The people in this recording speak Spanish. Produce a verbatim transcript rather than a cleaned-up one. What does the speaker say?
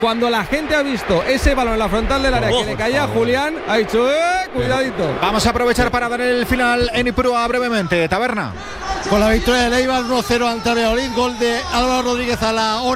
Cuando la gente ha visto ese balón en la frontal del área oh, que le caía a Julián, ha dicho, ¡eh! Cuidadito. Vamos a aprovechar para dar el final en Ipurúa brevemente. Taberna. Con la victoria de Eibar uno cero ante Valladolid, gol de Álvaro Rodríguez a la hora.